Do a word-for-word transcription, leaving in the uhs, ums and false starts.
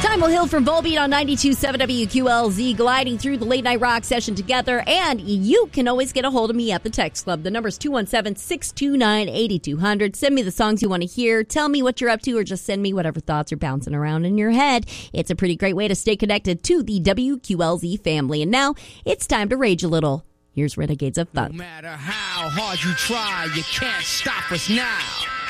Time will Hill from Volbeat on ninety-two point seven W Q L Z, gliding through the late night rock session together. And you can always get a hold of me at the Text Club. The number is two one seven, six two nine, eight two zero zero. Send me the songs you want to hear. Tell me what you're up to, or just send me whatever thoughts are bouncing around in your head. It's a pretty great way to stay connected to the W Q L Z family. And now it's time to rage a little. Here's Renegades of Funk. No matter how hard you try, you can't stop us now.